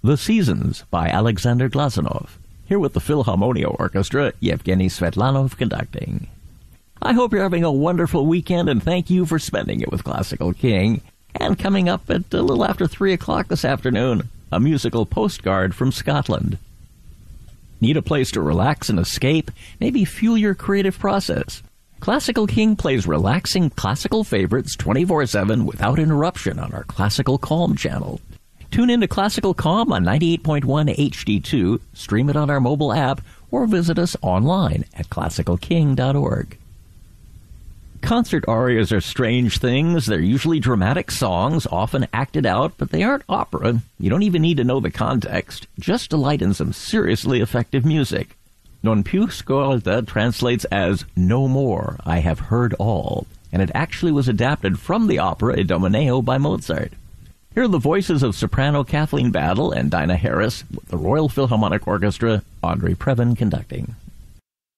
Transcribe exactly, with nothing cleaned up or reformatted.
The Seasons by Alexander Glazunov. Here with the Philharmonia Orchestra, Yevgeny Svetlanov conducting. I hope you're having a wonderful weekend, and thank you for spending it with Classical King. And coming up at a little after three o'clock this afternoon, a musical postcard from Scotland. Need a place to relax and escape? Maybe fuel your creative process? Classical King plays relaxing classical favorites twenty-four seven without interruption on our Classical Calm channel. Tune in to Classical Calm on ninety-eight point one H D two, stream it on our mobile app, or visit us online at classical king dot org. Concert arias are strange things. They're usually dramatic songs, often acted out, but they aren't opera. You don't even need to know the context. Just delight in some seriously effective music. Non più scorta translates as "No more, I have heard all," and it actually was adapted from the opera Idomeneo by Mozart. Here are the voices of soprano Kathleen Battle and Dinah Harris with the Royal Philharmonic Orchestra, Audrey Previn conducting.